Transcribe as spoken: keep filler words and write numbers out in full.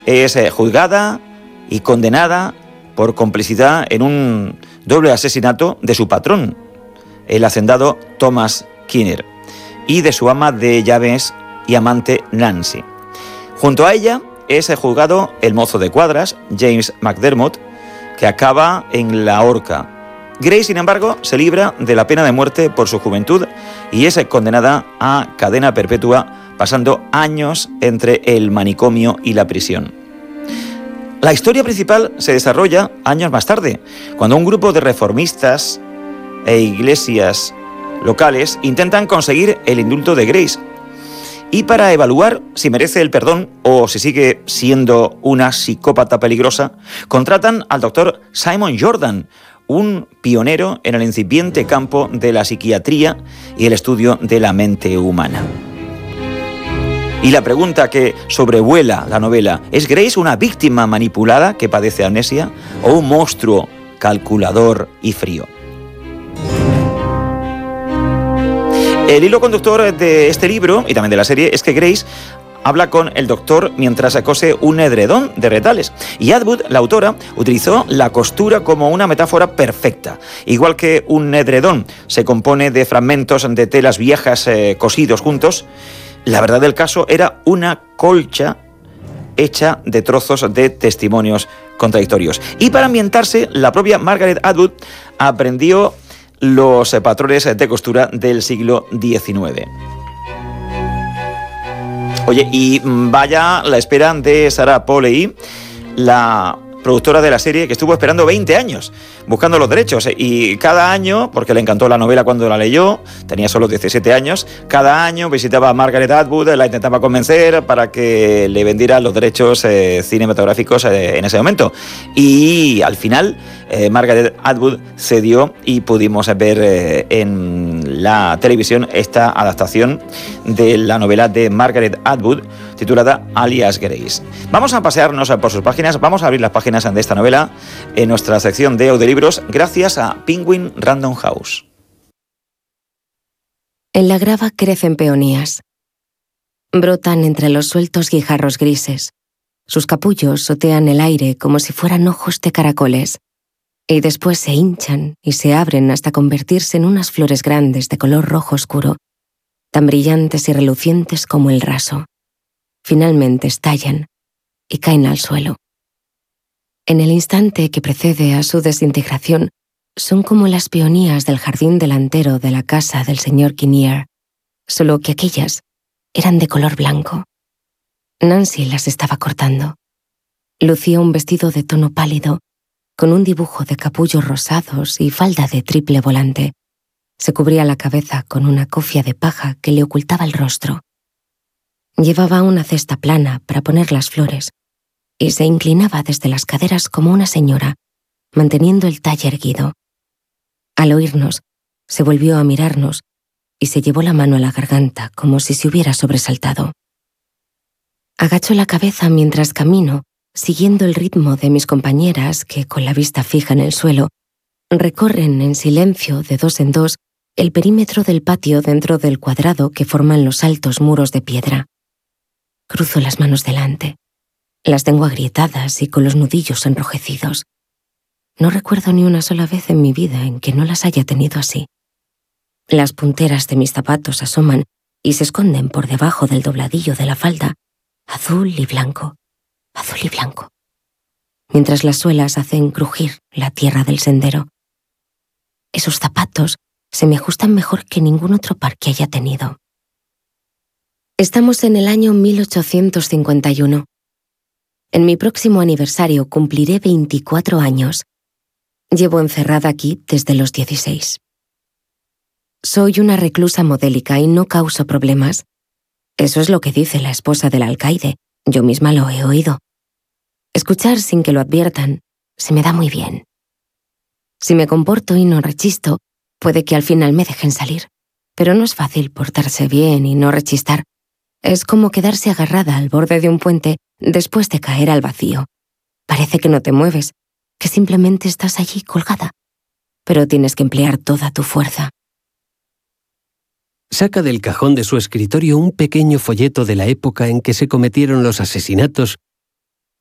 Es eh, juzgada y condenada por complicidad en un doble asesinato de su patrón, el hacendado Thomas Kinner, y de su ama de llaves y amante Nancy. Junto a ella es juzgado el mozo de cuadras, James McDermott, que acaba en la horca. Grace, sin embargo, se libra de la pena de muerte por su juventud y es condenada a cadena perpetua, pasando años entre el manicomio y la prisión. La historia principal se desarrolla años más tarde, cuando un grupo de reformistas e iglesias locales intentan conseguir el indulto de Grace. Y para evaluar si merece el perdón o si sigue siendo una psicópata peligrosa, contratan al doctor Simon Jordan, un pionero en el incipiente campo de la psiquiatría y el estudio de la mente humana. Y la pregunta que sobrevuela la novela, ¿es Grace una víctima manipulada que padece amnesia o un monstruo calculador y frío? El hilo conductor de este libro, y también de la serie, es que Grace habla con el doctor mientras cose un edredón de retales. Y Atwood, la autora, utilizó la costura como una metáfora perfecta. Igual que un edredón se compone de fragmentos de telas viejas eh, cosidos juntos, la verdad del caso era una colcha hecha de trozos de testimonios contradictorios. Y para ambientarse, la propia Margaret Atwood aprendió los patrones de costura del siglo diecinueve. Oye, y vaya la espera de Sarah Polley, la productora de la serie, que estuvo esperando veinte años buscando los derechos, y cada año, porque le encantó la novela cuando la leyó, tenía solo diecisiete años, cada año visitaba a Margaret Atwood, la intentaba convencer para que le vendiera los derechos eh, cinematográficos eh, en ese momento, y al final eh, Margaret Atwood cedió y pudimos ver eh, en la televisión esta adaptación de la novela de Margaret Atwood titulada Alias Grace. Vamos a pasearnos por sus páginas, vamos a abrir las páginas de esta novela en nuestra sección de audiolibros gracias a Penguin Random House. En la grava crecen peonías. Brotan entre los sueltos guijarros grises. Sus capullos sotean el aire como si fueran ojos de caracoles. Y después se hinchan y se abren hasta convertirse en unas flores grandes de color rojo oscuro, tan brillantes y relucientes como el raso. Finalmente estallan y caen al suelo. En el instante que precede a su desintegración, son como las peonías del jardín delantero de la casa del señor Kinnear, solo que aquellas eran de color blanco. Nancy las estaba cortando. Lucía un vestido de tono pálido, con un dibujo de capullos rosados y falda de triple volante. Se cubría la cabeza con una cofia de paja que le ocultaba el rostro. Llevaba una cesta plana para poner las flores, y se inclinaba desde las caderas como una señora, manteniendo el talle erguido. Al oírnos, se volvió a mirarnos y se llevó la mano a la garganta como si se hubiera sobresaltado. Agachó la cabeza mientras camino, siguiendo el ritmo de mis compañeras que, con la vista fija en el suelo, recorren en silencio de dos en dos el perímetro del patio dentro del cuadrado que forman los altos muros de piedra. Cruzo las manos delante. Las tengo agrietadas y con los nudillos enrojecidos. No recuerdo ni una sola vez en mi vida en que no las haya tenido así. Las punteras de mis zapatos asoman y se esconden por debajo del dobladillo de la falda, azul y blanco, azul y blanco, mientras las suelas hacen crujir la tierra del sendero. Esos zapatos se me ajustan mejor que ningún otro par que haya tenido. Estamos en el año mil ochocientos cincuenta y uno. En mi próximo aniversario cumpliré veinticuatro años. Llevo encerrada aquí desde los dieciséis. Soy una reclusa modélica y no causo problemas. Eso es lo que dice la esposa del alcaide. Yo misma lo he oído. Escuchar sin que lo adviertan se me da muy bien. Si me comporto y no rechisto, puede que al final me dejen salir. Pero no es fácil portarse bien y no rechistar. Es como quedarse agarrada al borde de un puente después de caer al vacío. Parece que no te mueves, que simplemente estás allí colgada, pero tienes que emplear toda tu fuerza. Saca del cajón de su escritorio un pequeño folleto de la época en que se cometieron los asesinatos